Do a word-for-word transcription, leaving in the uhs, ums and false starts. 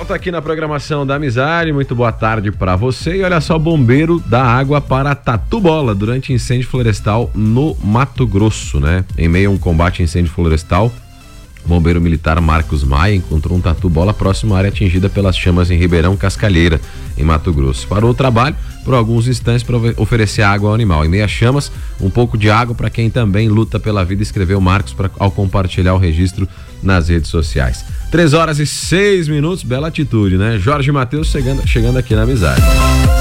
volta aqui na programação da Amizade, muito boa tarde pra você. E olha só, bombeiro dá água para Tatu Bola durante incêndio florestal no Mato Grosso, né? Em meio a um combate a incêndio florestal, o bombeiro militar Marcos Maia encontrou um Tatu Bola próximo à área atingida pelas chamas em Ribeirão Cascalheira, em Mato Grosso. Parou o trabalho por alguns instantes para oferecer água ao animal. Em meio a chamas, um pouco de água para quem também luta pela vida, escreveu Marcos pra, ao compartilhar o registro nas redes sociais. Três horas e seis minutos, bela atitude, né? Jorge Matheus chegando, chegando aqui na Amizade.